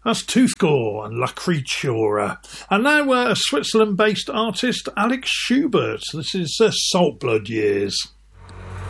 That's Toothgore and La Creatura. And now a Switzerland-based artist, Alex Schubert. This is Saltblood Years.